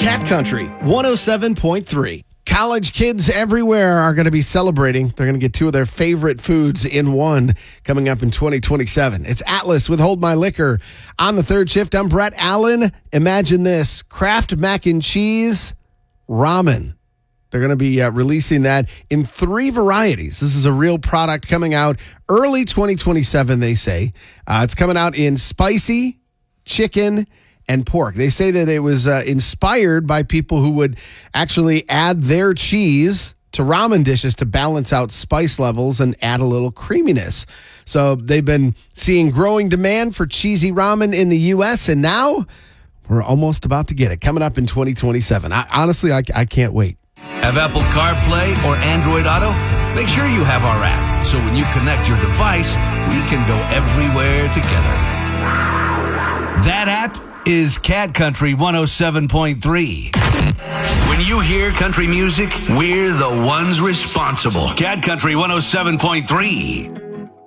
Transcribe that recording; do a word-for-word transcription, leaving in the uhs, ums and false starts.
Cat Country one oh seven point three. College kids everywhere are going to be celebrating. They're going to get two of their favorite foods in one coming up in twenty twenty-seven. It's Atlas with Hold My Liquor. On the third shift, I'm Brett Allen. Imagine this, Kraft mac and cheese ramen. They're going to be uh, releasing that in three varieties. This is a real product coming out early twenty twenty-seven, they say. Uh, it's coming out in spicy, chicken, and pork. They say that it was uh, inspired by people who would actually add their cheese to ramen dishes to balance out spice levels and add a little creaminess. So they've been seeing growing demand for cheesy ramen in the U S, and now we're almost about to get it. Coming up in twenty twenty-seven. I, honestly, I, I can't wait. Have Apple CarPlay or Android Auto? Make sure you have our app, so when you connect your device, we can go everywhere together. That app is Cat Country one oh seven point three. When you hear country music, we're the ones responsible. Cat Country one oh seven point three.